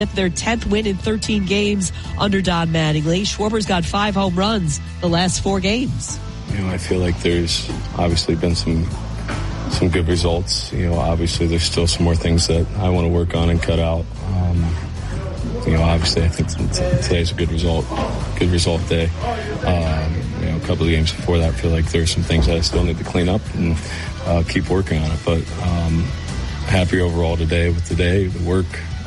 their 10th win in 13 games under Don Mattingly. Schwarber's got 5 home runs the last 4 games. I feel like there's obviously been some good results. Obviously there's still some more things that I want to work on and cut out. Obviously I think today's a good result day. A couple of games before that, I feel like there's some things that I still need to clean up and keep working on it. But happy overall today with the day, the work.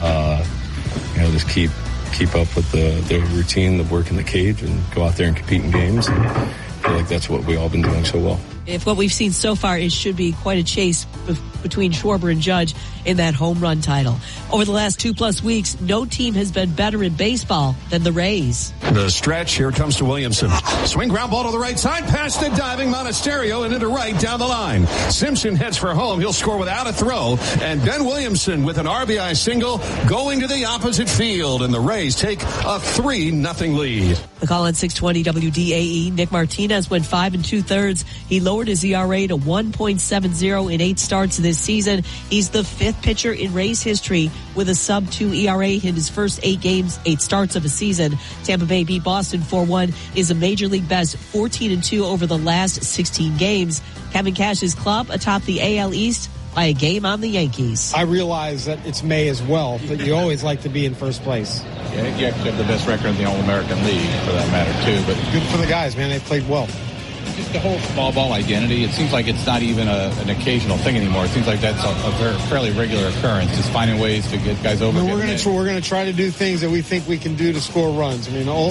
Just keep up with the routine, the work in the cage, and go out there and compete in games. And I feel like that's what we've all been doing so well. If what we've seen so far, it should be quite a chase between Schwarber and Judge in that home run title. Over the last 2+ weeks, no team has been better in baseball than the Rays. The stretch, here it comes to Williamson. Swing ground ball to the right side, past the diving Monasterio and into right down the line. Simpson heads for home. He'll score without a throw. And Ben Williamson with an RBI single going to the opposite field. And the Rays take a 3-0 lead. The call on 620 WDAE. Nick Martinez went 5 2/3. He lowered his ERA to 1.70 in 8 starts this season. He's the 5th pitcher in Rays history with a sub-2 ERA in his first 8 starts of a season. Tampa Bay beat Boston 4-1, is a major league best 14-2 over the last 16 games. Kevin Cash's club atop the AL East by a game on the Yankees. I realize that it's May as well, but you always like to be in first place. Yeah, you actually have the best record in the All-American League for that matter too. But good for the guys, man. They played well. Just the whole small ball identity, it seems like it's not even an occasional thing anymore. It seems like that's a fairly regular occurrence, just finding ways to get guys over. We're going to try to do things that we think we can do to score runs.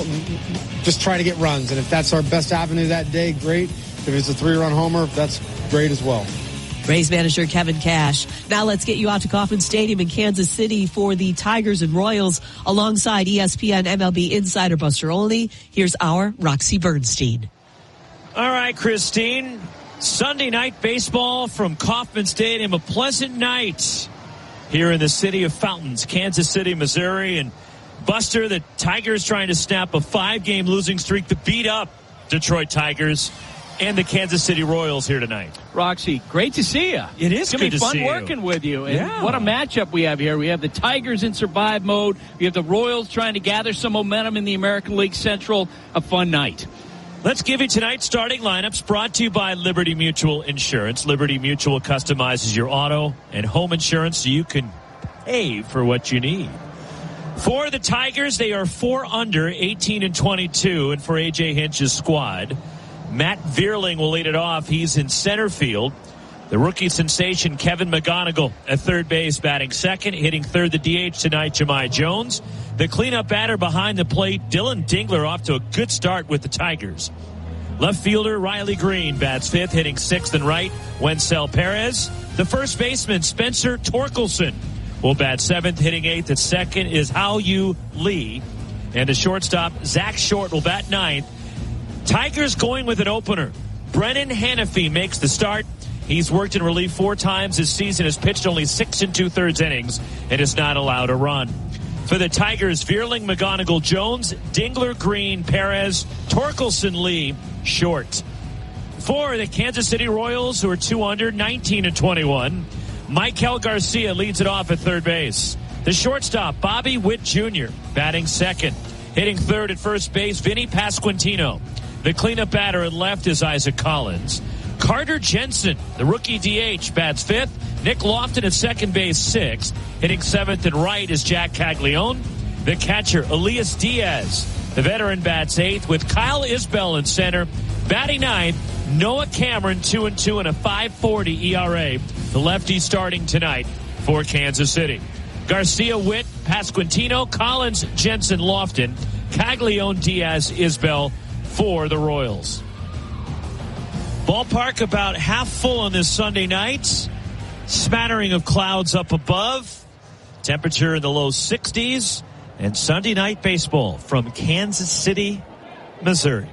Just try to get runs. And if that's our best avenue that day, great. If it's a 3-run homer, that's great as well. Rays manager Kevin Cash. Now let's get you out to Kauffman Stadium in Kansas City for the Tigers and Royals alongside ESPN MLB insider Buster Olney. Here's our Roxy Bernstein. All right, Christine. Sunday night baseball from Kauffman Stadium. A pleasant night here in the city of Fountains, Kansas City, Missouri. And Buster, the Tigers trying to snap a 5-game losing streak to beat up Detroit Tigers and the Kansas City Royals here tonight. Roxy, great to see you. It is good to see you. It's going to be fun working with you. And what a matchup we have here. We have the Tigers in survive mode. We have the Royals trying to gather some momentum in the American League Central. A fun night. Let's give you tonight's starting lineups brought to you by Liberty Mutual Insurance. Liberty Mutual customizes your auto and home insurance so you can pay for what you need. For the Tigers, they are 4 under, 18-22. And for A.J. Hinch's squad, Matt Vierling will lead it off. He's in center field. The rookie sensation, Kevin McGonigal, at third base, batting second. Hitting third, the DH tonight, Jahmai Jones. The cleanup batter behind the plate, Dylan Dingler, off to a good start with the Tigers. Left fielder, Riley Green, bats fifth. Hitting sixth and right, Wencel Perez. The first baseman, Spencer Torkelson, will bat seventh. Hitting eighth at second is Hao-Yu Lee. And the shortstop, Zach Short, will bat ninth. Tigers going with an opener. Brennan Hanafy makes the start. He's worked in relief 4 times this season, has pitched only 6 2/3 innings, and is not allowed a run. For the Tigers, Vierling, McGonigal, Jones, Dingler, Green, Perez, Torkelson, Lee, Short. For the Kansas City Royals, who are 2 under, 19-21, Michael Garcia leads it off at third base. The shortstop, Bobby Witt Jr., batting second. Hitting third at first base, Vinny Pasquantino. The cleanup batter at left is Isaac Collins. Carter Jensen, the rookie DH, bats fifth. Nick Lofton at second base, sixth. Hitting seventh and right is Jack Caglione. The catcher, Elias Diaz. The veteran bats eighth with Kyle Isbell in center. Batting ninth, Noah Cameron, 2-2 and a 5.40 ERA. The lefty starting tonight for Kansas City. Garcia, Witt, Pasquantino, Collins, Jensen, Lofton, Caglione, Diaz, Isbell for the Royals. Ballpark about half full on this Sunday night. Smattering of clouds up above. Temperature in the low 60s. And Sunday night baseball from Kansas City, Missouri.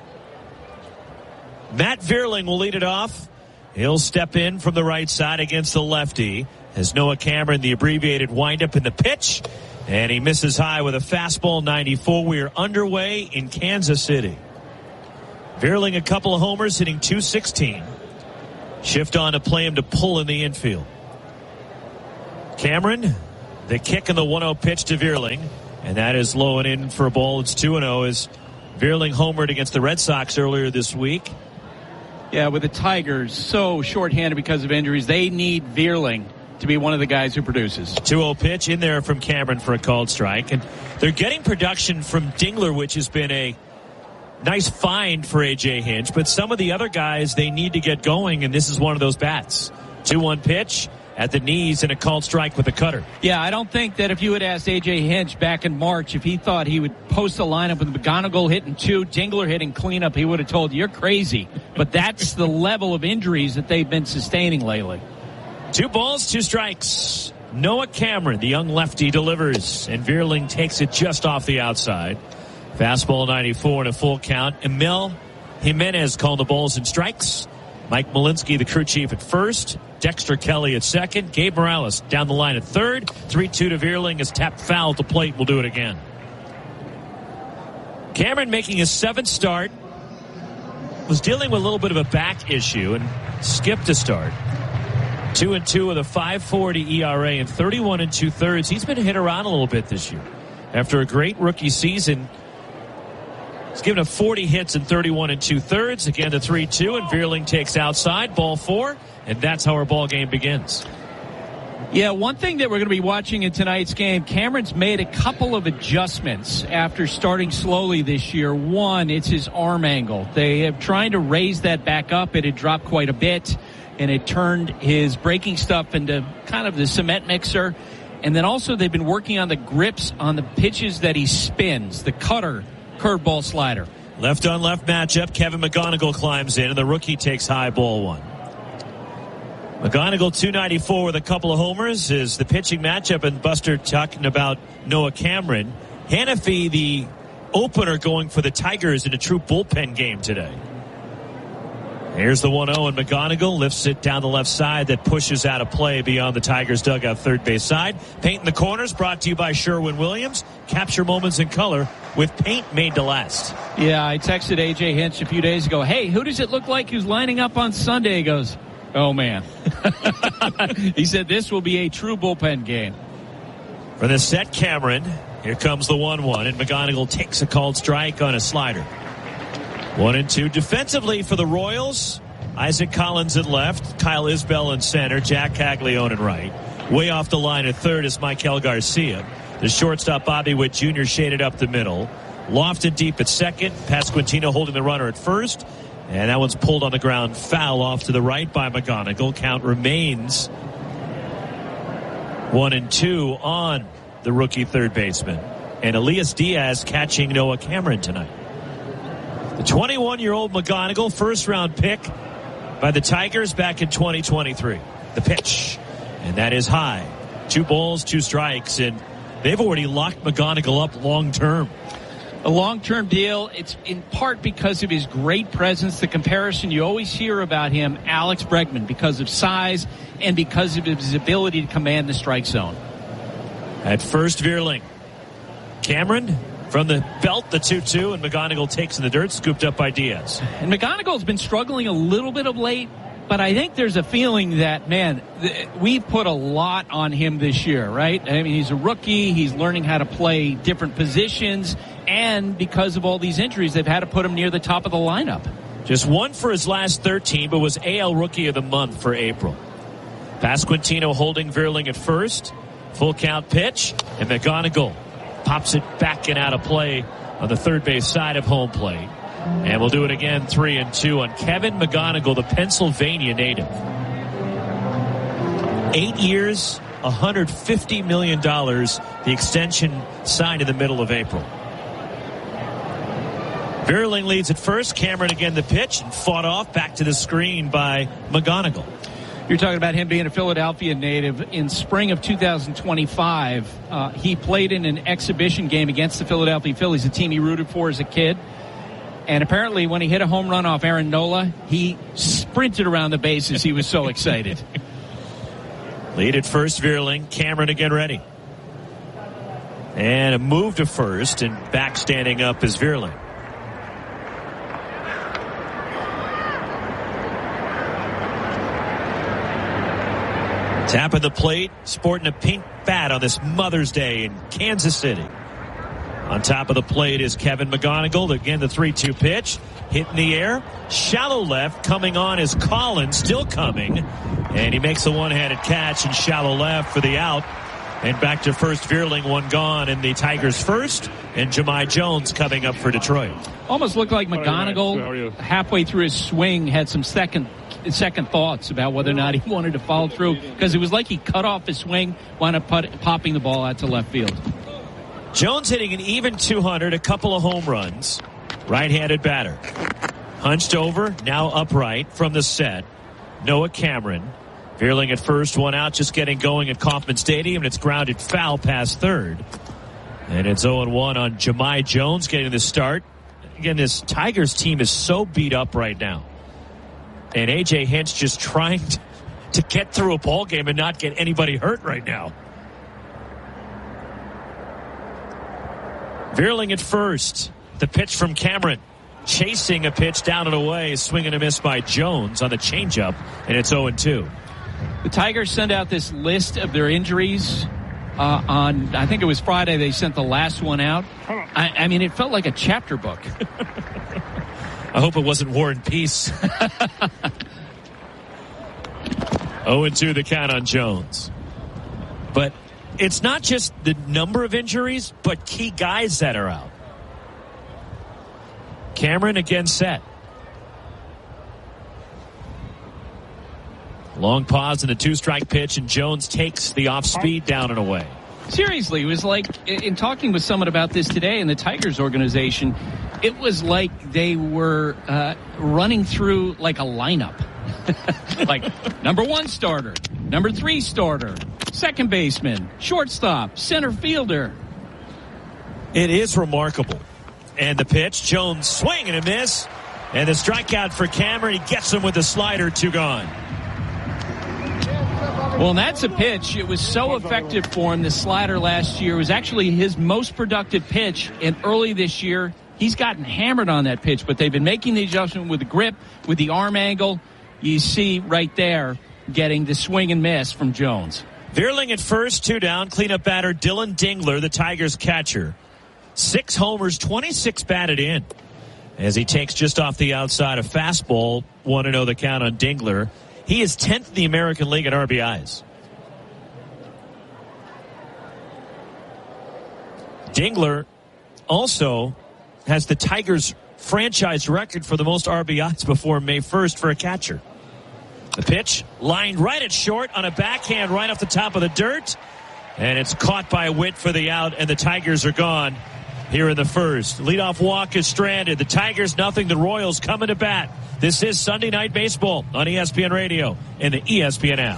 Matt Vierling will lead it off. He'll step in from the right side against the lefty as Noah Cameron, the abbreviated windup in the pitch. And he misses high with a fastball, 94. We are underway in Kansas City. Vierling a couple of homers, hitting .216. Shift on to play him to pull in the infield. Cameron The kick and the 1-0 pitch to Vierling. And that is low and in for a ball. It's 2-0 as Vierling homered against the Red Sox earlier this week. Yeah, with the Tigers so shorthanded because of injuries, they need Vierling to be one of the guys who produces. 2-0 pitch in there from Cameron for a called strike. And they're getting production from Dingler, which has been a nice find for A.J. Hinch. But some of the other guys, they need to get going, and this is one of those bats. 2-1 pitch at the knees and a called strike with a cutter. Yeah, I don't think that if you had asked A.J. Hinch back in March if he thought he would post a lineup with McGonigal hitting 2, Dingler hitting cleanup, he would have told you, you're crazy. But that's the level of injuries that they've been sustaining lately. 2 balls, 2 strikes. Noah Cameron, the young lefty, delivers, and Vierling takes it just off the outside. Fastball 94 and a full count. Emil Jimenez called the balls and strikes. Mike Malinsky, the crew chief, at first. Dexter Kelly at second. Gabe Morales down the line at third. 3-2 to Vierling is tapped foul at the plate. We'll do it again. Cameron making his 7th start. Was dealing with a little bit of a back issue and skipped a start. 2-2 with a 5.40 ERA and 31 2/3. He's been hit around a little bit this year. After a great rookie season, he's given up 40 hits and 31 2/3. Again, the 3-2, and Vierling takes outside, ball 4, and that's how our ball game begins. Yeah, one thing that we're going to be watching in tonight's game, Cameron's made a couple of adjustments after starting slowly this year. One, it's his arm angle. They have trying to raise that back up. It had dropped quite a bit, and it turned his breaking stuff into kind of the cement mixer. And then also they've been working on the grips on the pitches that he spins, the cutter, curveball, slider. Left on left matchup. Kevin McGonigal climbs in, and the rookie takes high, ball 1. McGonigal 294 with a couple of homers is the pitching matchup, and Buster talking about Noah Cameron. Hannafy, the opener, going for the Tigers in a true bullpen game today. Here's the 1-0, and McGonigal lifts it down the left side that pushes out of play beyond the Tigers' dugout third base side. Paint in the corners brought to you by Sherwin-Williams. Capture moments in color with paint made to last. Yeah, I texted A.J. Hinch a few days ago, hey, who does it look like who's lining up on Sunday? He goes, oh, man. He said this will be a true bullpen game. For the set, Cameron. Here comes the 1-1, and McGonigal takes a called strike on a slider. 1-2 defensively for the Royals. Isaac Collins at left, Kyle Isbell in center, Jack Caglione in right. Way off the line at third is Michael Garcia. The shortstop Bobby Witt Jr. shaded up the middle. Lofton deep at second. Pasquantino holding the runner at first. And that one's pulled on the ground, foul off to the right by McGonigal. Count remains 1-2 on the rookie third baseman. And Elias Diaz catching Noah Cameron tonight. The 21-year-old McGonigal, first-round pick by the Tigers back in 2023. The pitch, and that is high. 2 balls, 2 strikes, and they've already locked McGonigal up long-term. A long-term deal. It's in part because of his great presence. The comparison you always hear about him, Alex Bregman, because of size and because of his ability to command the strike zone. At first, Vierling. Cameron from the belt, the 2-2, and McGonigal takes in the dirt, scooped up by Diaz. And McGonigal's been struggling a little bit of late, but I think there's a feeling that, man, we've put a lot on him this year, right? I mean, he's a rookie. He's learning how to play different positions, and because of all these injuries, they've had to put him near the top of the lineup. Just 1 for his last 13, but was AL Rookie of the Month for April. Pasquantino holding Vierling at first. Full count pitch, and McGonigal pops it back and out of play on the third base side of home plate. And we'll do it again, 3-2 on Kevin McGonigal, the Pennsylvania native. 8 years, $150 million, the extension signed in the middle of April. Vierling leads at first. Cameron again the pitch, and fought off back to the screen by McGonigal. You're talking about him being a Philadelphia native. In spring of 2025, he played in an exhibition game against the Philadelphia Phillies, a team he rooted for as a kid. And apparently when he hit a home run off Aaron Nola, he sprinted around the bases. He was so excited. Lead at first, Vierling. Cameron again ready. And a move to first, and back standing up is Vierling. Tapping the plate, sporting a pink bat on this Mother's Day in Kansas City. On top of the plate is Kevin McGonigal. Again, the 3-2 pitch. Hit in the air. Shallow left. Coming on is Collins. Still coming. And he makes a one-handed catch in shallow left for the out. And back to first. Vierling, one gone in the Tigers' first. And Jahmai Jones coming up for Detroit. Almost looked like McGonigal halfway through his swing had some second thoughts about whether or not he wanted to follow through, because it was like he cut off his swing, wound up popping the ball out to left field. Jones hitting an even 200, a couple of home runs. Right-handed batter. Hunched over, now upright from the set. Noah Cameron. Vierling at first, one out, just getting going at Kauffman Stadium, and it's grounded foul past third. And it's 0-1 on Jahmai Jones getting the start. Again, this Tigers team is so beat up right now. And A.J. Hinch just trying to get through a ball game and not get anybody hurt right now. Vierling at first. The pitch from Cameron. Chasing a pitch down and away. Swing and a miss by Jones on the changeup. And it's 0-2. The Tigers send out this list of their injuries on, I think it was Friday, they sent the last one out. I mean, it felt like a chapter book. I hope it wasn't War and Peace. 0-2 the count on Jones. But it's not just the number of injuries, but key guys that are out. Cameron again set. Long pause in the 2-strike pitch, and Jones takes the off-speed down and away. Seriously, it was like, in talking with someone about this today in the Tigers organization, it was like they were running through like a lineup. Like number 1 starter, number 3 starter, second baseman, shortstop, center fielder. It is remarkable. And the pitch, Jones swing and a miss. And the strikeout for Cameron. He gets him with the slider, 2 gone. Well, and that's a pitch. It was so effective for him. The slider last year was actually his most productive pitch. And early this year, he's gotten hammered on that pitch. But they've been making the adjustment with the grip, with the arm angle. You see right there getting the swing and miss from Jones. Vierling at first, 2 down. Cleanup batter Dylan Dingler, the Tigers catcher. 6 homers, 26 batted in. As he takes just off the outside a fastball. 1-0 the count on Dingler. He is 10th in the American League in RBIs. Dingler also has the Tigers' franchise record for the most RBIs before May 1st for a catcher. The pitch lined right at short on a backhand right off the top of the dirt. And it's caught by Witt for the out, and the Tigers are gone here in the first. Leadoff walk is stranded. The Tigers nothing. The Royals coming to bat. This is Sunday Night Baseball on ESPN Radio and the ESPN app.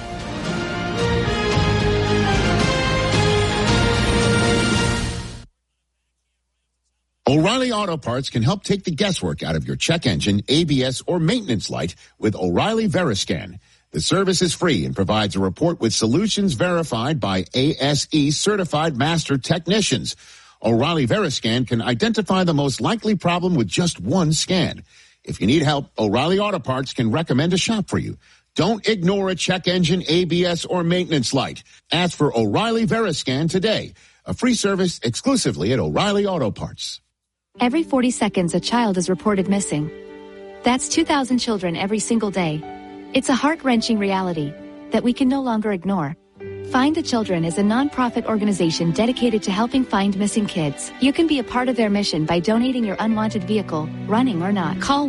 O'Reilly Auto Parts can help take the guesswork out of your check engine, ABS, or maintenance light with O'Reilly Veriscan. The service is free and provides a report with solutions verified by ASE certified master technicians. O'Reilly Veriscan can identify the most likely problem with just one scan. If you need help, O'Reilly Auto Parts can recommend a shop for you. Don't ignore a check engine, ABS, or maintenance light. Ask for O'Reilly Veriscan today. A free service exclusively at O'Reilly Auto Parts. Every 40 seconds, a child is reported missing. That's 2,000 children every single day. It's a heart-wrenching reality that we can no longer ignore. Find the Children is a non-profit organization dedicated to helping find missing kids. You can be a part of their mission by donating your unwanted vehicle, running or not. Call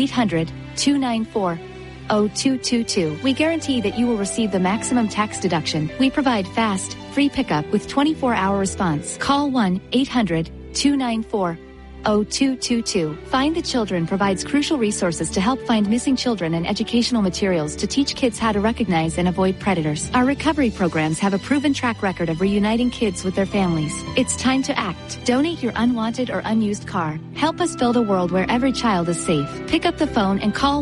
1-800-294-0222. We guarantee that you will receive the maximum tax deduction. We provide fast, free pickup with 24-hour response. Call 1-800-294-0222. Find the Children provides crucial resources to help find missing children and educational materials to teach kids how to recognize and avoid predators. Our recovery programs have a proven track record of reuniting kids with their families. It's time to act. Donate your unwanted or unused car. Help us build a world where every child is safe. Pick up the phone and call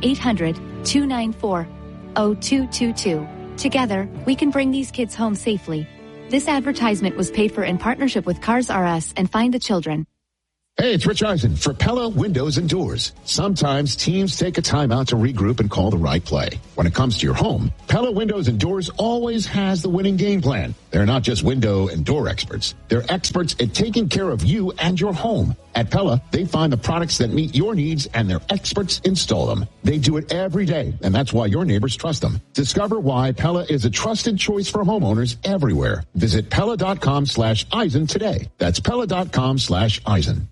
1-800-294-0222. Together, we can bring these kids home safely. This advertisement was paid for in partnership with Cars R Us and Find the Children. Hey, it's Rich Eisen for Pella Windows and Doors. Sometimes teams take a timeout to regroup and call the right play. When it comes to your home, Pella Windows and Doors always has the winning game plan. They're not just window and door experts. They're experts at taking care of you and your home. At Pella, they find the products that meet your needs and their experts install them. They do it every day, and that's why your neighbors trust them. Discover why Pella is a trusted choice for homeowners everywhere. Visit Pella.com/Eisen today. That's Pella.com/Eisen.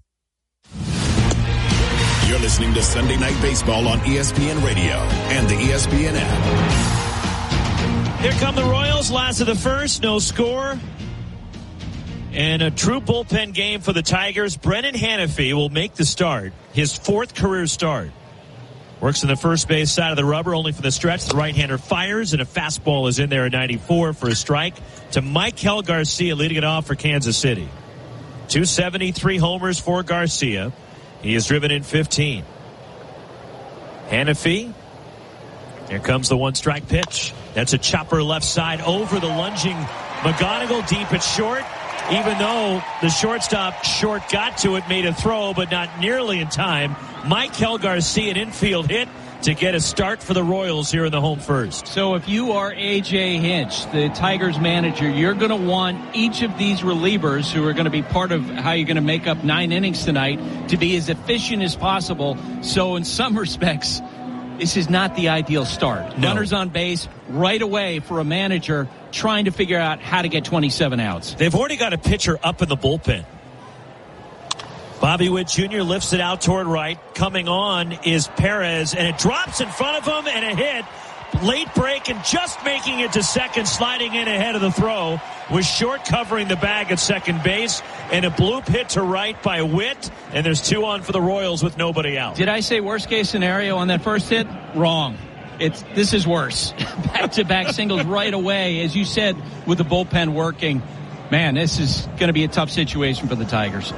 You're listening to Sunday Night Baseball on ESPN Radio and the ESPN app. Here come the Royals. Last of the first, no score. And a true bullpen game for the Tigers. Brennan Hanafy will make the start, his 4th career start. Works in the first base side of the rubber, only for the stretch. The right-hander fires, and a fastball is in there at 94 for a strike to Michael Garcia, leading it off for Kansas City. 273 homers for Garcia. He has driven in 15. Hanafy. Here comes the 1-strike pitch. That's a chopper left side over the lunging McGonigal, deep at short. Even though the shortstop short got to it, made a throw, but not nearly in time. Michael Garcia, an infield hit to get a start for the Royals here in the home first. So if you are A.J. Hinch, the Tigers manager, you're going to want each of these relievers who are going to be part of how you're going to make up 9 innings tonight to be as efficient as possible. So in some respects, this is not the ideal start. No. Runners on base right away for a manager trying to figure out how to get 27 outs. They've already got a pitcher up in the bullpen. Bobby Witt Jr. lifts it out toward right. Coming on is Perez, and it drops in front of him, and a hit. Late break, and just making it to second, sliding in ahead of the throw, was short covering the bag at second base, and a bloop hit to right by Witt, and there's 2 on for the Royals with nobody out. Did I say worst case scenario on that first hit? Wrong. This is worse. Back-to-back singles right away, as you said, with the bullpen working. Man, this is going to be a tough situation for the Tigers.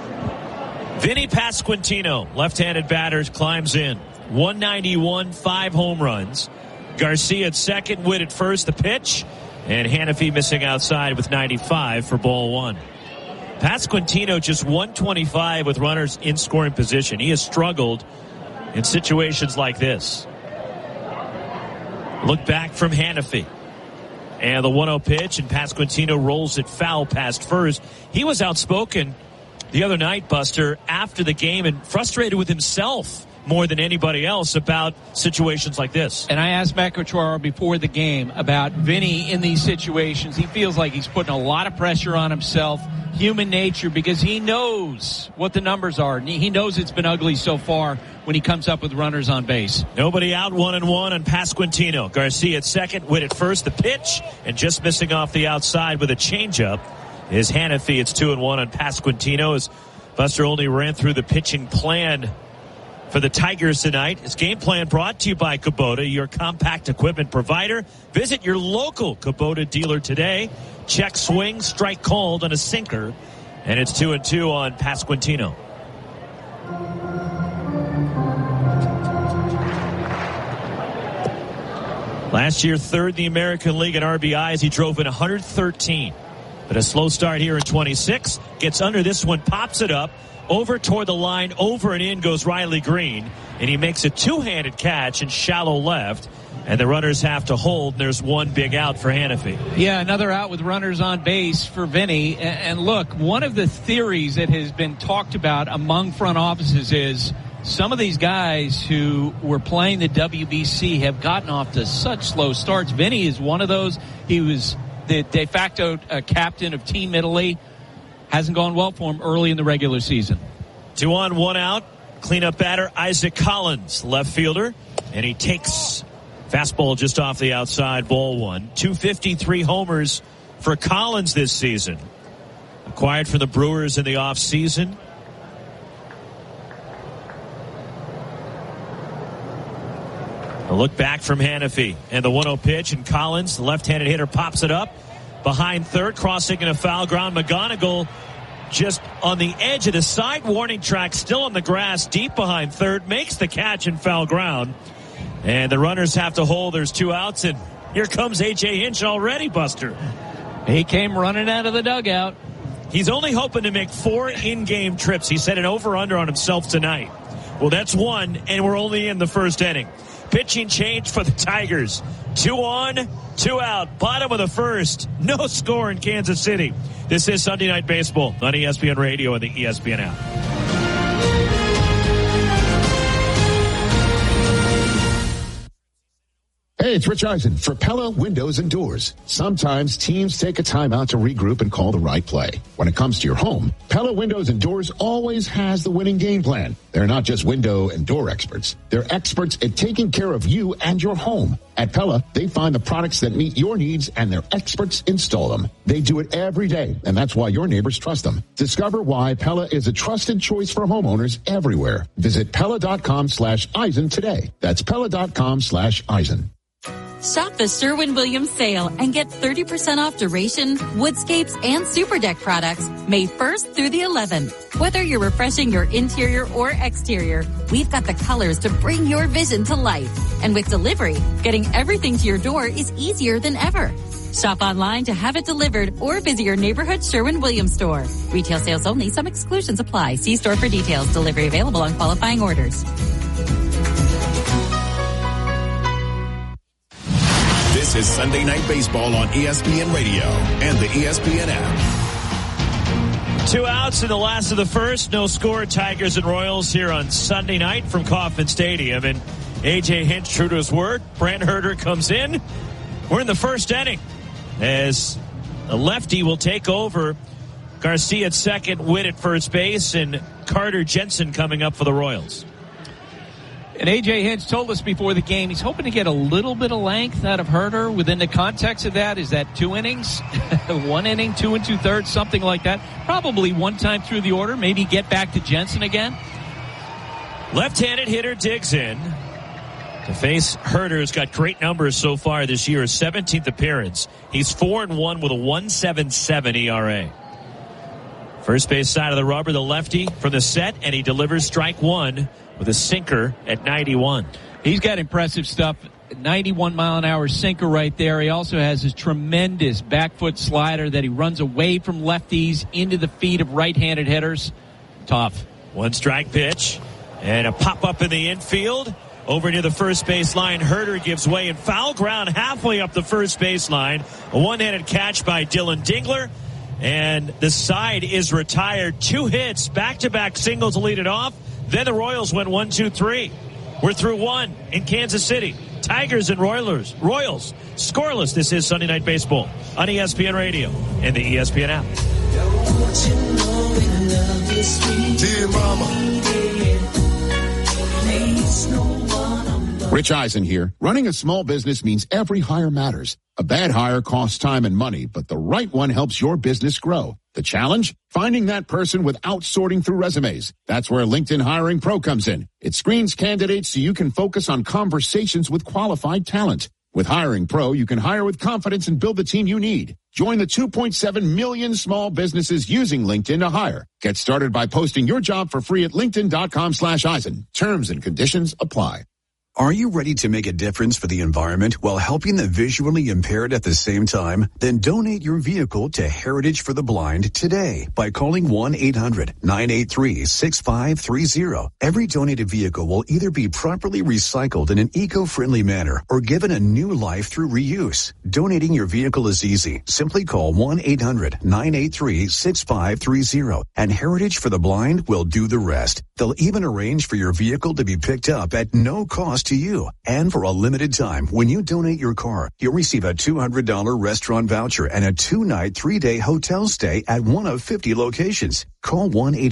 Vinny Pasquantino, left-handed batter, climbs in. 191, 5 home runs. Garcia at second, Witt at first, the pitch. And Hanafy missing outside with 95 for ball 1. Pasquantino just 125 with runners in scoring position. He has struggled in situations like this. Look back from Hanafy. And the 1-0 pitch, and Pasquantino rolls it foul past first. He was outspoken the other night, Buster, after the game, and frustrated with himself more than anybody else about situations like this. And I asked Matt Quatraro before the game about Vinny in these situations. He feels like he's putting a lot of pressure on himself, human nature, because he knows what the numbers are. He knows it's been ugly so far when he comes up with runners on base. Nobody out, 1-1 on Pasquantino. Garcia at second, Witt at first, the pitch, and just missing off the outside with a changeup is Hanafy. It's 2-1 on Pasquantino, as Buster only ran through the pitching plan for the Tigers tonight. His game plan brought to you by Kubota, your compact equipment provider. Visit your local Kubota dealer today. Check swing, strike called on a sinker, and it's 2-2 on Pasquantino. Last year, 3rd in the American League in RBIs. He drove in 113. But a slow start here in 26. Gets under this one, pops it up. Over toward the line, over and in goes Riley Green. And he makes a 2-handed catch in shallow left. And the runners have to hold. And there's 1 big out for Hanafy. Yeah, another out with runners on base for Vinny. And look, one of the theories that has been talked about among front offices is some of these guys who were playing the WBC have gotten off to such slow starts. Vinny is one of those. He was the de facto captain of Team Italy. Hasn't gone well for him early in the regular season. 2 on, 1 out. Cleanup batter Isaac Collins, left fielder. And he takes fastball just off the outside, ball 1. 253 homers for Collins this season. Acquired from the Brewers in the offseason. A look back from Hanafy. And the 1-0 pitch, and Collins, the left-handed hitter, pops it up. Behind third, crossing in a foul ground. McGonigal just on the edge of the side warning track, still on the grass, deep behind third, makes the catch in foul ground. And the runners have to hold. There's 2 outs, and here comes A.J. Hinch already, Buster. He came running out of the dugout. He's only hoping to make 4 in-game trips. He set an over-under on himself tonight. Well, that's 1, and we're only in the first inning. Pitching change for the Tigers. 2 on, 2 out. Bottom of the first. No score in Kansas City. This is Sunday Night Baseball on ESPN Radio and the ESPN app. Hey, it's Rich Eisen for Pella Windows and Doors. Sometimes teams take a timeout to regroup and call the right play. When it comes to your home, Pella Windows and Doors always has the winning game plan. They're not just window and door experts. They're experts at taking care of you and your home. At Pella, they find the products that meet your needs and their experts install them. They do it every day, and that's why your neighbors trust them. Discover why Pella is a trusted choice for homeowners everywhere. Visit Pella.com/Eisen today. That's Pella.com/Eisen. Shop the Sherwin-Williams sale and get 30% off Duration, Woodscapes, and Super Deck products May 1st through the 11th. Whether you're refreshing your interior or exterior, we've got the colors to bring your vision to life. And with delivery, getting everything to your door is easier than ever. Shop online to have it delivered or visit your neighborhood Sherwin-Williams store. Retail sales only. Some exclusions apply. See store for details. Delivery available on qualifying orders. This is Sunday Night Baseball on ESPN Radio and the ESPN app. 2 outs in the last of the first. No score. Tigers and Royals here on Sunday night from Kauffman Stadium. And A.J. Hinch, true to his word, Brant Hurter comes in. We're in the first inning as a lefty will take over. Garcia at second, Witt at first base, and Carter Jensen coming up for the Royals. And A.J. Hinch told us before the game he's hoping to get a little bit of length out of Hurter. Within the context of that, is that 2 innings? 1 inning, 2 2/3, something like that. Probably one time through the order. Maybe get back to Jensen again. Left-handed hitter digs in to face Hurter, who's got great numbers so far this year. His 17th appearance. He's 4-1 with a 1.77 ERA. First base side of the rubber, the lefty from the set, and he delivers strike 1 with a sinker at 91. He's got impressive stuff. 91-mile-an-hour sinker right there. He also has his tremendous back foot slider that he runs away from lefties into the feet of right-handed hitters. Tough. 1 strike pitch and a pop-up in the infield. Over near the first base line, Hurter gives way in foul ground halfway up the first base line. A one-handed catch by Dylan Dingler. And the side is retired. 2 hits, back-to-back singles to lead it off. Then the Royals went 1-2-3. We're through 1 in Kansas City. Tigers and Royals scoreless. This is Sunday Night Baseball on ESPN Radio and the ESPN app. Dear Mama. Rich Eisen here. Running a small business means every hire matters. A bad hire costs time and money, but the right one helps your business grow. The challenge? Finding that person without sorting through resumes. That's where LinkedIn Hiring Pro comes in. It screens candidates so you can focus on conversations with qualified talent. With Hiring Pro, you can hire with confidence and build the team you need. Join the 2.7 million small businesses using LinkedIn to hire. Get started by posting your job for free at linkedin.com/Eisen. Terms and conditions apply. Are you ready to make a difference for the environment while helping the visually impaired at the same time? Then donate your vehicle to Heritage for the Blind today by calling 1-800-983-6530. Every donated vehicle will either be properly recycled in an eco-friendly manner or given a new life through reuse. Donating your vehicle is easy. Simply call 1-800-983-6530 and Heritage for the Blind will do the rest. They'll even arrange for your vehicle to be picked up at no cost to you. And for a limited time, when you donate your car, you'll receive a $200 restaurant voucher and a 2-night, 3-day hotel stay at one of 50 locations. Call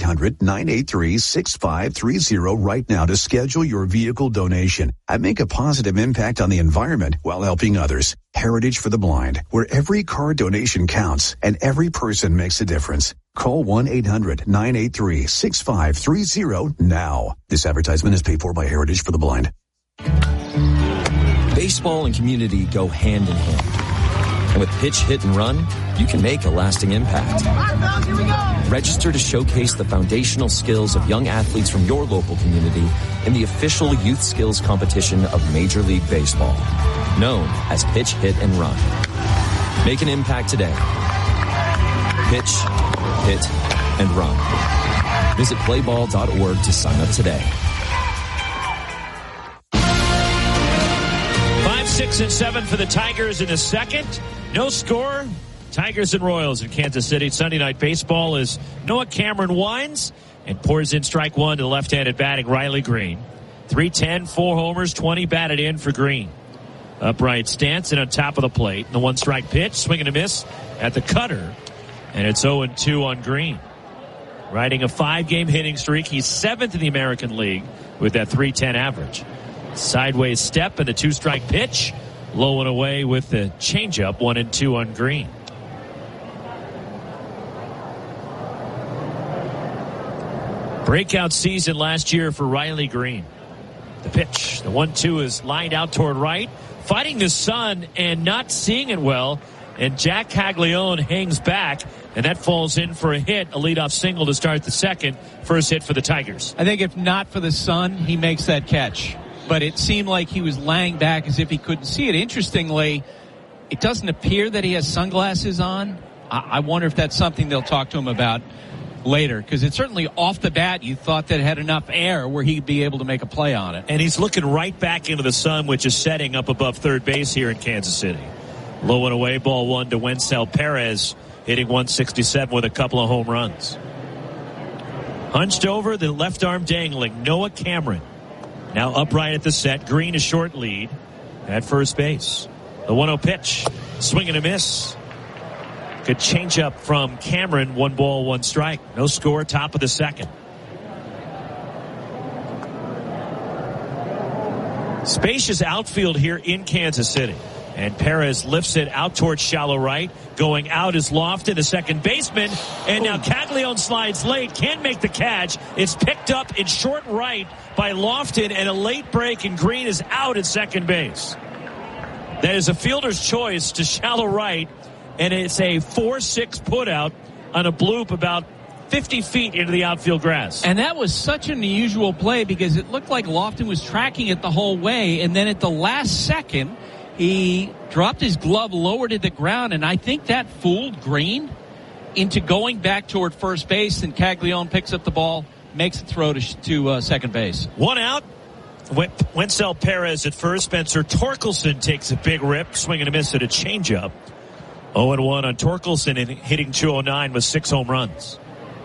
1-800-983-6530 right now to schedule your vehicle donation and make a positive impact on the environment while helping others. Heritage for the Blind, where every car donation counts and every person makes a difference. Call 1-800-983-6530 now. This advertisement is paid for by Heritage for the Blind. Baseball and community go hand in hand. And with Pitch, Hit, and Run, you can make a lasting impact. Register to showcase the foundational skills of young athletes from your local community in the official youth skills competition of Major League Baseball, known as Pitch, Hit, and Run. Make an impact today. Pitch, hit, and run. Visit playball.org to sign up today. 5, 6, and 7 for the Tigers in the second. No score. Tigers and Royals in Kansas City. Sunday Night Baseball as Noah Cameron winds and pours in strike one to the left-handed batting Riley Green. 310, 4 homers, 20 batted in for Green. Upright stance and on top of the plate. And the one-strike pitch, swing and a miss at the cutter. And it's 0-2 on Green. Riding a 5-game hitting streak. He's 7th in the American League with that .310 average. Sideways step and the 2-strike pitch. Low and away with the changeup, 1-2 on Green. Breakout season last year for Riley Green. The pitch, the 1-2 is lined out toward right. Fighting the sun and not seeing it well. And Jack Caglione hangs back, and that falls in for a hit, a leadoff single to start the second. First hit for the Tigers. I think if not for the sun, he makes that catch. But it seemed like he was laying back as if he couldn't see it. Interestingly, it doesn't appear that he has sunglasses on. I wonder if that's something they'll talk to him about later, because it's certainly off the bat you thought that it had enough air where he'd be able to make a play on it. And he's looking right back into the sun, which is setting up above third base here in Kansas City. Low and away, ball one to Wencel Perez, hitting 167 with a couple of home runs. Hunched over, the left arm dangling, Noah Cameron. Now upright at the set. Green a short lead at first base. The 1-0 pitch, swing and a miss. Good changeup from Cameron. 1 ball, 1 strike. No score, top of the second. Spacious outfield here in Kansas City. And Perez lifts it out towards shallow right. Going out is Lofton, the second baseman. And now Caglione slides late. Can't make the catch. It's picked up in short right by Lofton. And a late break, and Green is out at second base. That is a fielder's choice to shallow right. And it's a 4-6 putout on a bloop about 50 feet into the outfield grass. And that was such an unusual play because it looked like Lofton was tracking it the whole way. And then at the last second, he dropped his glove, lowered it to the ground, and I think that fooled Green into going back toward first base, and Caglione picks up the ball, makes the throw to second base. 1 out. Wencel Perez at first. Spencer Torkelson takes a big rip, swing and a miss at a changeup. 0-1 on Torkelson, and hitting .209 with 6 home runs.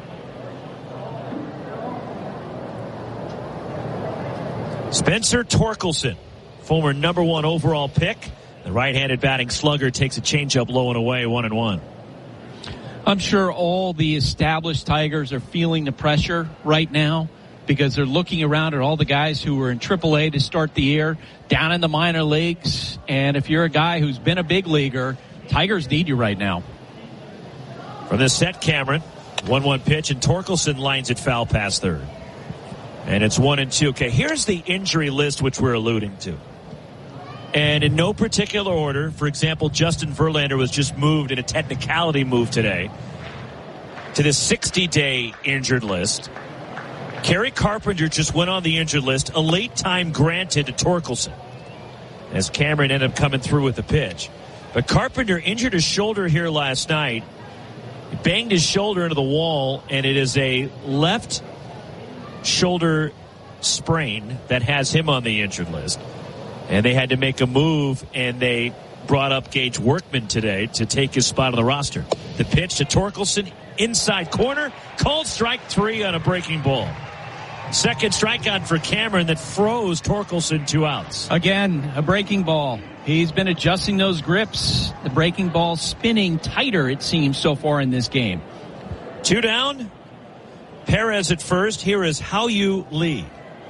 Spencer Torkelson, former number 1 overall pick. The right-handed batting slugger takes a changeup low and away, 1-1. I'm sure all the established Tigers are feeling the pressure right now because they're looking around at all the guys who were in AAA to start the year, down in the minor leagues. And if you're a guy who's been a big leaguer, Tigers need you right now. From the set, Cameron, 1-1 pitch, and Torkelson lines it foul past third. And it's 1-2. Okay, here's the injury list which we're alluding to. And in no particular order, for example, Justin Verlander was just moved in a technicality move today to the 60-day injured list. Kerry Carpenter just went on the injured list. A late time granted to Torkelson as Cameron ended up coming through with the pitch. But Carpenter injured his shoulder here last night. He banged his shoulder into the wall, and it is a left shoulder sprain that has him on the injured list. And they had to make a move, and they brought up Gage Workman today to take his spot on the roster. The pitch to Torkelson, inside corner, called strike 3 on a breaking ball. Second strikeout for Cameron that froze Torkelson 2 outs. Again, a breaking ball. He's been adjusting those grips. The breaking ball spinning tighter, it seems, so far in this game. 2 down. Perez at first. Here is Hao-Yu Lee,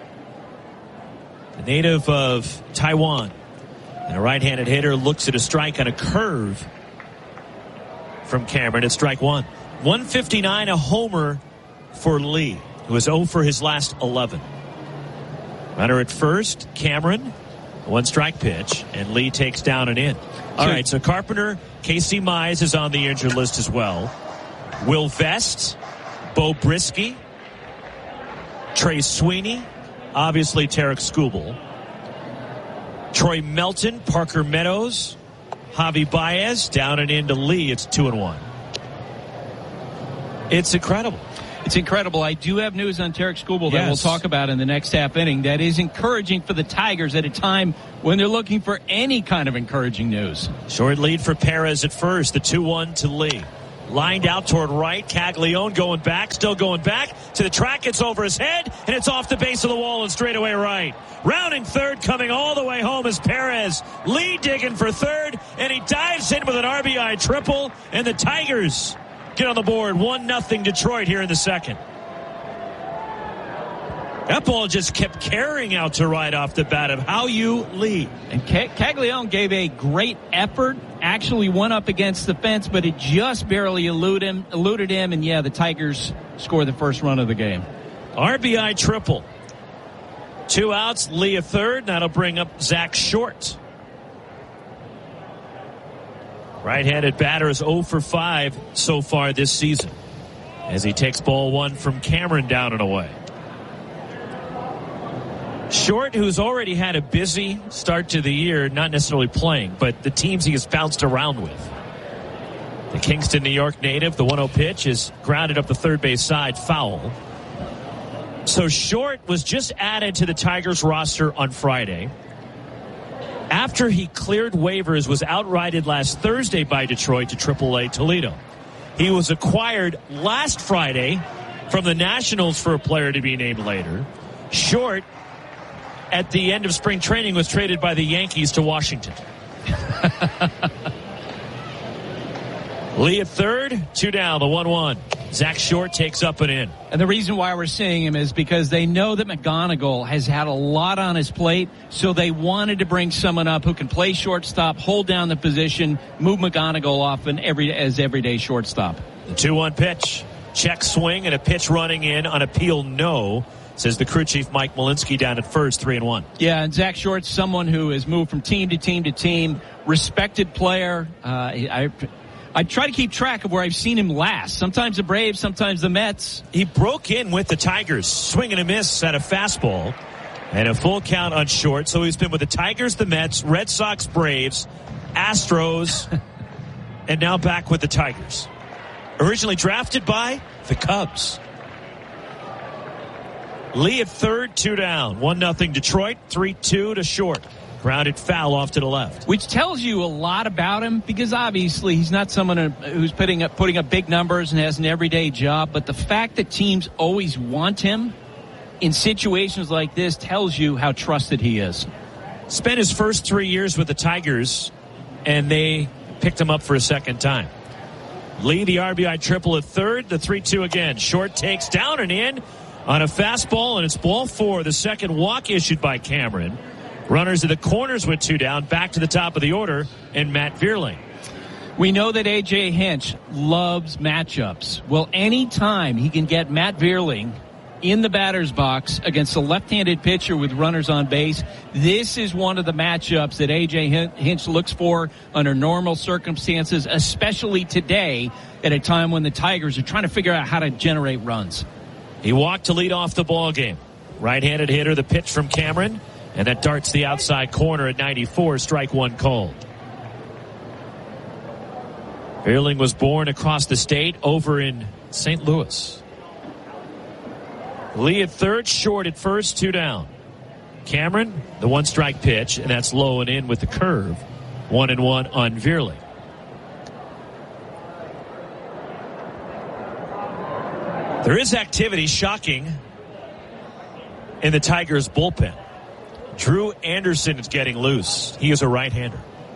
the native of Taiwan. And a right-handed hitter looks at a strike on a curve from Cameron at strike 1. 159, a homer for Lee, who is 0 for his last 11. Runner at first, Cameron, 1-strike pitch, and Lee takes down and in. All right, so Carpenter, Casey Mize is on the injured list as well. Will Vest, Bo Brisky, Trey Sweeney, obviously Tarek Skubal, Troy Melton, Parker Meadows, Javi Baez, down and into Lee. It's 2-1. It's incredible. It's incredible. I do have news on Tarek Skubal that we'll talk about in the next half inning that is encouraging for the Tigers at a time when they're looking for any kind of encouraging news. Short lead for Perez at first, the 2-1 to Lee. Lined out toward right, Caglione going back, still going back to the track. It's over his head, and it's off the base of the wall and straightaway right. Rounding third, coming all the way home is Perez. Lee digging for third, and he dives in with an RBI triple, and the Tigers get on the board. 1-0 Detroit here in the second. That ball just kept carrying out to right off the bat of Hao-Yu Lee. And Caglione gave a great effort, actually went up against the fence, but it just barely eluded him. And, the Tigers score the first run of the game. RBI triple. 2 outs, Lee a third. That'll bring up Zach Short. Right-handed batter is 0 for 5 so far this season as he takes ball 1 from Cameron down and away. Short, who's already had a busy start to the year, not necessarily playing, but the teams he has bounced around with. The Kingston, New York native, the 1-0 pitch is grounded up the third base side, foul. So Short was just added to the Tigers roster on Friday. After he cleared waivers, was outrighted last Thursday by Detroit to AAA Toledo. He was acquired last Friday from the Nationals for a player to be named later. Short, at the end of spring training, was traded by the Yankees to Washington. Lee at third, 2 down, the 1-1. Zach Short takes up and in. And the reason why we're seeing him is because they know that McGonigal has had a lot on his plate, so they wanted to bring someone up who can play shortstop, hold down the position, move McGonigal off as everyday shortstop. The 2-1 pitch. Check swing and a pitch running in on appeal, no, says the crew chief Mike Malinsky down at first, 3-1. Yeah, and Zach Short's someone who has moved from team to team to team, respected player. I try to keep track of where I've seen him last. Sometimes the Braves, sometimes the Mets. He broke in with the Tigers, swing and a miss at a fastball, and a full count on Short. So he's been with the Tigers, the Mets, Red Sox, Braves, Astros, and now back with the Tigers. Originally drafted by the Cubs. Lee at third, 2 down. 1-0 Detroit, 3-2 to Short. Grounded foul off to the left. Which tells you a lot about him, because obviously he's not someone who's putting up big numbers and has an everyday job. But the fact that teams always want him in situations like this tells you how trusted he is. Spent his first 3 years with the Tigers, and they picked him up for a second time. Lee, the RBI triple at third, the 3-2 again. Short takes down and in on a fastball, and it's ball 4. The second walk issued by Cameron. Runners at the corners with 2 down, back to the top of the order, and Matt Vierling. We know that A.J. Hinch loves matchups. Well, anytime he can get Matt Vierling in the batter's box against a left-handed pitcher with runners on base, this is one of the matchups that A.J. Hinch looks for under normal circumstances, especially today at a time when the Tigers are trying to figure out how to generate runs. He walked to lead off the ball game. Right-handed hitter, the pitch from Cameron. And that darts the outside corner at 94, strike 1 called. Vierling was born across the state over in St. Louis. Lee at third, Short at first, 2 down. Cameron, the 1-strike pitch, and that's low and in with the curve. 1-1 on Vierling. There is activity, shocking, in the Tigers' bullpen. Drew Anderson is getting loose. He is a right-hander.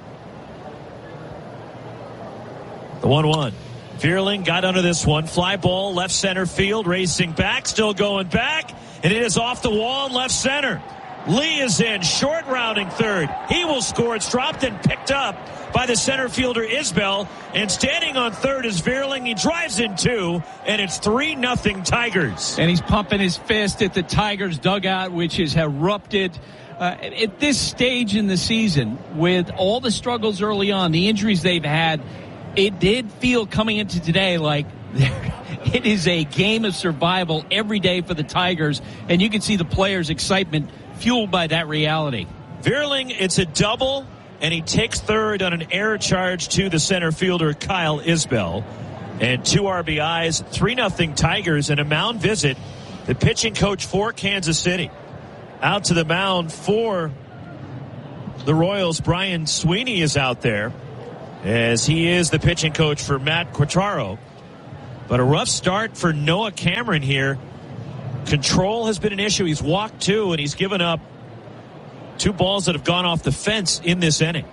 The 1-1. Vierling got under this one. Fly ball, left center field, racing back, still going back, and it is off the wall in left center. Lee is in, Short rounding third. He will score. It's dropped and picked up by the center fielder Isbell, and standing on third is Vierling. He drives in 2, and it's 3-0 Tigers. And he's pumping his fist at the Tigers dugout, which is erupted. At this stage in the season, with all the struggles early on, the injuries they've had, it did feel coming into today like it is a game of survival every day for the Tigers, and you can see the players' excitement fueled by that reality. Vierling, it's a double, and he takes third on an error charge to the center fielder, Kyle Isbell. and 2 RBIs, 3-0 Tigers, and a mound visit. The pitching coach for Kansas City. Out to the mound for the Royals, Brian Sweeney is out there, as he is the pitching coach for Matt Quatraro. But a rough start for Noah Cameron here. Control has been an issue. He's walked 2, and he's given up 2 balls that have gone off the fence in this inning.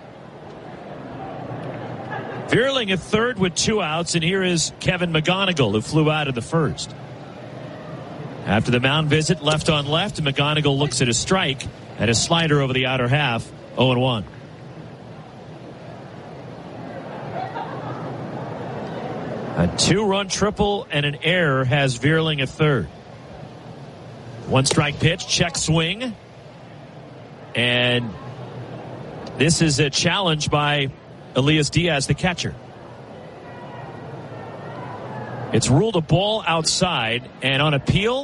Vierling at third with 2 outs, and here is Kevin McGonigal, who flew out in the first. After the mound visit, left on left, and McGonigal looks at a strike and a slider over the outer half, 0-1. A 2-run triple and an error has Vierling at third. 1 strike pitch, check swing. And this is a challenge by Elias Diaz, the catcher. It's ruled a ball outside, and on appeal,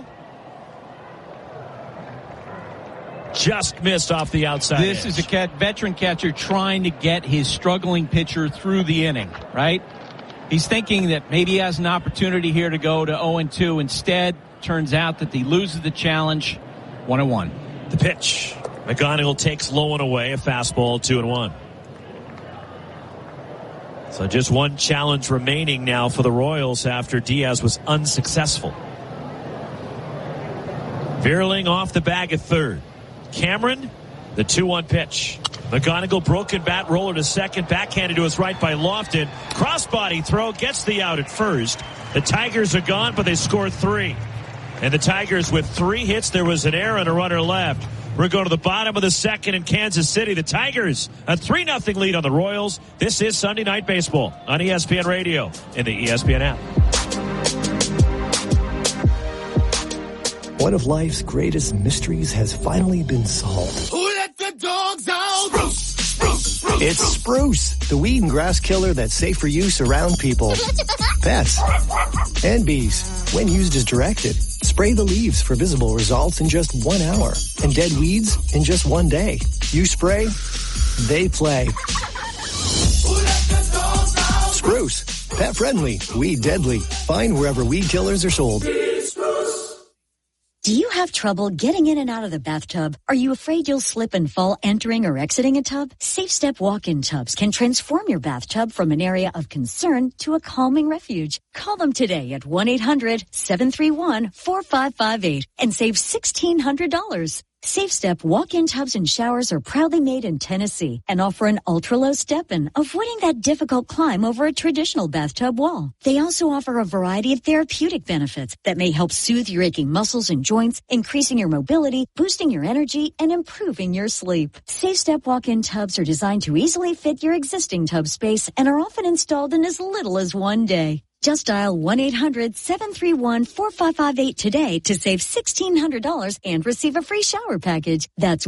just missed off the outside This edge. is a veteran catcher trying to get his struggling pitcher through the inning, right? He's thinking that maybe he has an opportunity here to go to 0-2. Instead, turns out that he loses the challenge, 1-1. The pitch. McGonigal takes low and away, a fastball, 2-1. So just 1 challenge remaining now for the Royals after Diaz was unsuccessful. Vierling off the bag at third. Cameron, the 2-1 pitch. McGonigal broken bat roller to second, backhanded to his right by Lofton. Crossbody throw gets the out at first. The Tigers are gone, but they score 3. And the Tigers with 3 hits. There was an error and a runner left. We're going to the bottom of the second in Kansas City. The Tigers, a 3-0 lead on the Royals. This is Sunday Night Baseball on ESPN Radio and the ESPN app. One of life's greatest mysteries has finally been solved. Who let the dogs out? Spruce, spruce, spruce. It's Spruce, the weed and grass killer that's safe for use around people, pets, and bees. When used as directed, spray the leaves for visible results in just 1 hour and dead weeds in just 1 day. You spray, they play. Spruce, pet friendly, weed deadly. Find wherever weed killers are sold. Do you have trouble getting in and out of the bathtub? Are you afraid you'll slip and fall entering or exiting a tub? Safe Step walk-in tubs can transform your bathtub from an area of concern to a calming refuge. Call them today at 1-800-731-4558 and save $1,600. Safe Step walk-in tubs and showers are proudly made in Tennessee and offer an ultra-low step-in, avoiding that difficult climb over a traditional bathtub wall. They also offer a variety of therapeutic benefits that may help soothe your aching muscles and joints, increasing your mobility, boosting your energy, and improving your sleep. Safe Step walk-in tubs are designed to easily fit your existing tub space and are often installed in as little as 1 day. Just dial 1-800-731-4558 today to save $1,600 and receive a free shower package. That's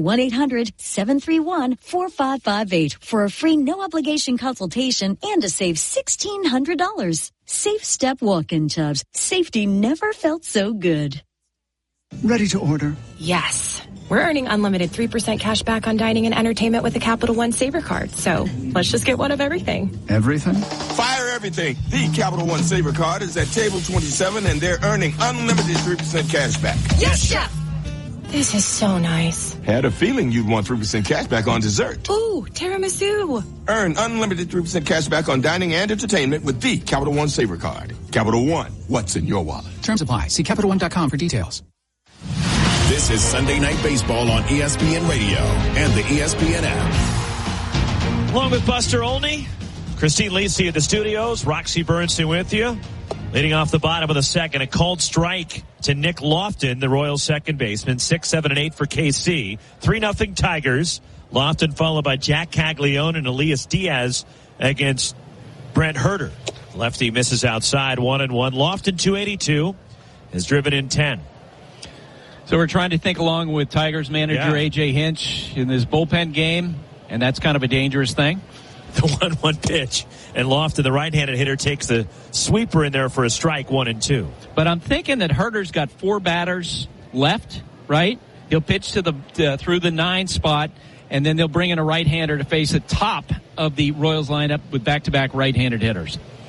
1-800-731-4558 for a free no-obligation consultation and to save $1,600. Safe Step walk-in tubs. Safety never felt so good. Ready to order? Yes. We're earning unlimited 3% cash back on dining and entertainment with the Capital One Saver Card. So let's just get one of everything. Everything? Fire everything. The Capital One Saver Card is at table 27 and they're earning unlimited 3% cash back. Yes, Chef! This is so nice. Had a feeling you'd want 3% cash back on dessert. Ooh, tiramisu. Earn unlimited 3% cash back on dining and entertainment with the Capital One Saver Card. Capital One, what's in your wallet? Terms apply. See CapitalOne.com for details. This is Sunday Night Baseball on ESPN Radio and the ESPN app. Along with Buster Olney, Christine Lisi at the studios, Roxy Bernstein with you. Leading off the bottom of the second, a called strike to Nick Lofton, the Royals second baseman. 6, 7, and 8 for KC. 3-0 Tigers. Lofton followed by Jack Caglione and Elias Diaz against Brent Herter. Lefty misses outside, 1-1. Lofton, 282, has driven in 10. So we're trying to think along with Tigers manager A.J. Hinch in this bullpen game, and that's kind of a dangerous thing. The 1-1 pitch, and Lofton, the right-handed hitter, takes the sweeper in there for a strike, 1-2. But I'm thinking that Herter's got 4 batters left, right? He'll pitch to the through the 9 spot, and then they'll bring in a right-hander to face the top of the Royals lineup with back-to-back right-handed hitters.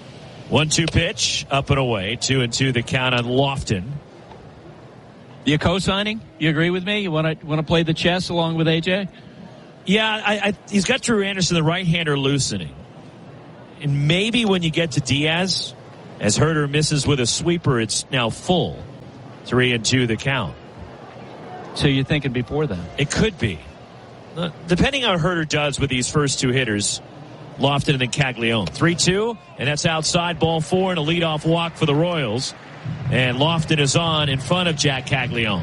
1-2 pitch, up and away. 2-2 the count on Lofton. You co-signing? You agree with me? You want to play the chess along with AJ? Yeah, he's got Drew Anderson, the right-hander, loosening. And maybe when you get to Diaz, as Herder misses with a sweeper, it's now full. 3-2 the count. So you're thinking before then? It could be. Depending on how Herder does with these first two hitters, Lofton and then Caglione. 3-2, and that's outside, ball 4, and a leadoff walk for the Royals. And Lofton is on in front of Jack Caglione.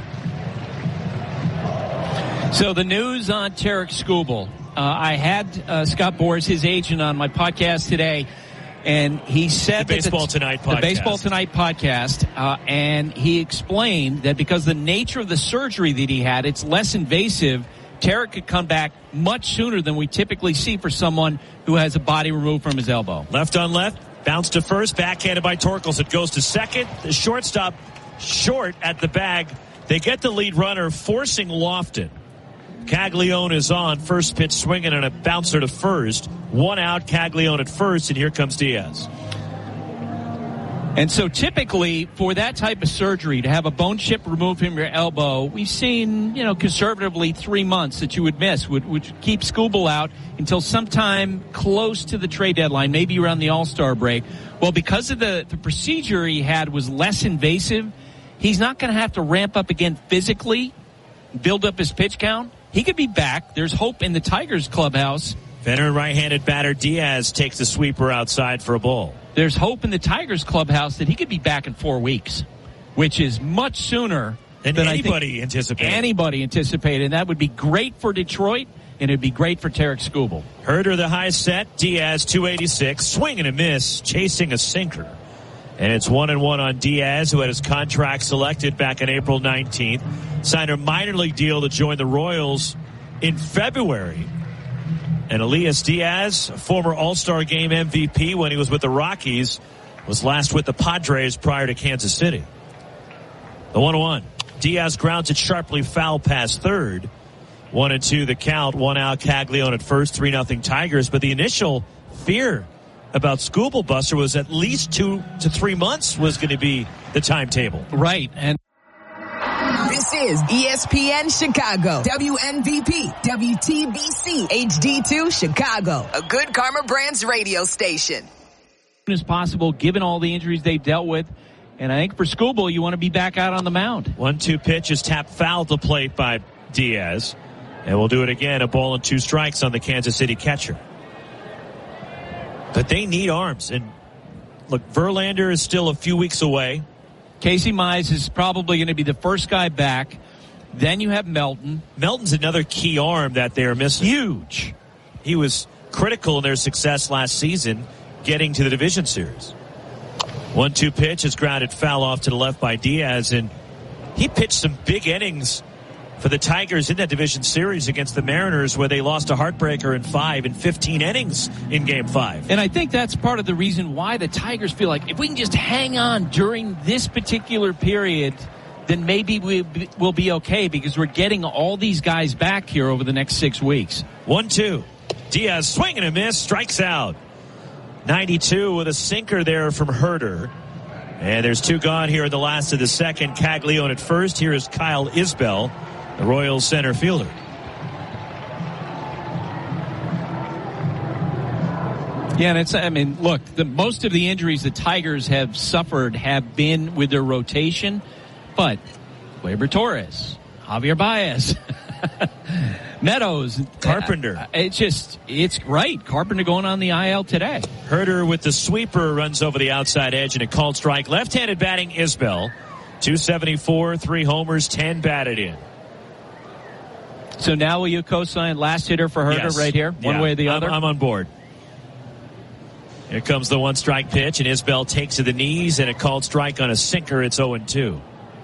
So the news on Tarik Skubal. I had Scott Boras, his agent, on my podcast today, and he said the Baseball Tonight podcast, and he explained that because the nature of the surgery that he had, it's less invasive. Tarik could come back much sooner than we typically see for someone who has a body removed from his elbow. Left on left, bounce to first, backhanded by Torkelson. It goes to second. The shortstop short at the bag. They get the lead runner, forcing Lofton. Caglione is on. First pitch swinging and a bouncer to first. 1 out, Caglione at first, and here comes Diaz. And so typically for that type of surgery, to have a bone chip removed from your elbow, we've seen, conservatively 3 months that you would miss, would keep Skubal out until sometime close to the trade deadline, maybe around the All-Star break. Well, because of the procedure he had was less invasive, he's not going to have to ramp up again physically, build up his pitch count. He could be back. There's hope in the Tigers clubhouse. Veteran right-handed batter Diaz takes the sweeper outside for a ball. There's hope in the Tigers clubhouse that he could be back in 4 weeks, which is much sooner than anybody anticipated. And that would be great for Detroit, and it would be great for Tarik Skubal. Herder the high set, Diaz 286, swing and a miss, chasing a sinker. And it's 1-1 on Diaz, who had his contract selected back on April 19th. Signed a minor league deal to join the Royals in February. And Elias Diaz, former All-Star Game MVP when he was with the Rockies, was last with the Padres prior to Kansas City. The 1-1. Diaz grounds it sharply foul past third. 1-2 the count. 1 out, Caglione at first. 3-0 Tigers. But the initial fear about Skubal, Buster, was at least 2 to 3 months was going to be the timetable. Right. And this is ESPN Chicago, WNVP, WTBC, HD2 Chicago, a Good Karma Brands radio station. As possible, given all the injuries they've dealt with. And I think for Skubal, you want to be back out on the mound. 1-2 pitch is tapped foul to plate by Diaz. And we'll do it again. A ball and 2 strikes on the Kansas City catcher. But they need arms. And look, Verlander is still a few weeks away. Casey Mize is probably going to be the first guy back. Then you have Melton. Melton's another key arm that they're missing. Huge. He was critical in their success last season getting to the division series. 1-2 pitch is grounded foul off to the left by Diaz, and he pitched some big innings for the Tigers in that division series against the Mariners, where they lost a heartbreaker in 5 in 15 innings in Game 5. And I think that's part of the reason why the Tigers feel like if we can just hang on during this particular period, then maybe we'll be okay, because we're getting all these guys back here over the next 6 weeks. 1-2. Diaz swing and a miss, strikes out. 92 with a sinker there from Herder. And there's 2 gone here in the last of the second. Caglione at first. Here is Kyle Isbell, the Royals center fielder. Yeah, and look, most of the injuries the Tigers have suffered have been with their rotation, but Gleyber Torres, Javier Baez, Meadows, Carpenter. It's right. Carpenter going on the IL today. Herder with the sweeper runs over the outside edge and a called strike. Left-handed batting Isbell. 274, 3 homers, 10 batted in. So now will you co-sign last hitter for Herder right here? One way or the other? I'm on board. Here comes the 1-strike pitch, and Isbell takes to the knees, and a called strike on a sinker. It's 0-2.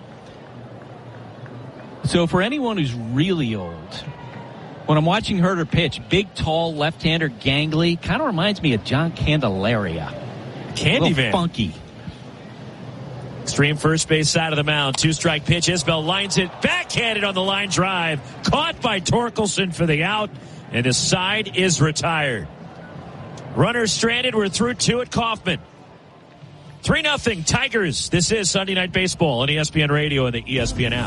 So for anyone who's really old, when I'm watching Herder pitch, big, tall, left-hander, gangly, kind of reminds me of John Candelaria. Candyman. Funky. Extreme first base side of the mound. 2-strike pitch. Isbell lines it. Backhanded on the line drive. Caught by Torkelson for the out. And the side is retired. Runner stranded. We're through 2 at Kauffman. 3-0 Tigers. This is Sunday Night Baseball on ESPN Radio and the ESPN app.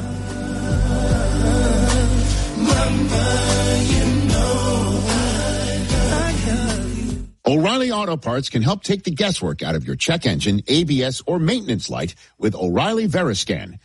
O'Reilly Auto Parts can help take the guesswork out of your check engine, ABS, or maintenance light with O'Reilly Veriscan.